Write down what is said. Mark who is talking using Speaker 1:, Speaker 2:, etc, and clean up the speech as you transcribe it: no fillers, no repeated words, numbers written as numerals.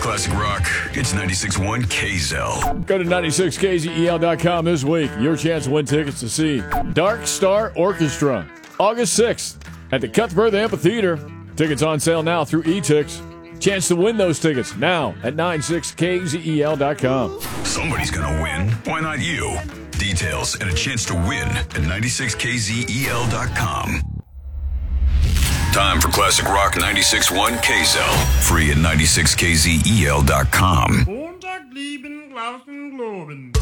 Speaker 1: classic rock. It's 96.1 KZEL.
Speaker 2: Go to 96kzel.com this week. Your chance to win tickets to see Dark Star Orchestra, August 6th at the Cuthbert Amphitheater. Tickets on sale now through eTix. Chance to win those tickets now at 96kzel.com.
Speaker 1: Somebody's gonna win. Why not you? Details and a chance to win at 96kzel.com. Time for Classic Rock 96.1 KZEL. Free at 96kzel.com.
Speaker 3: Montag lieben, Glauben, Globen.